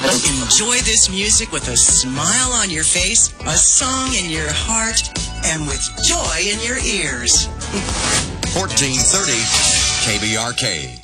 Enjoy this music with a smile on your face, a song in your heart, and with joy in your ears. 1430 KBRK.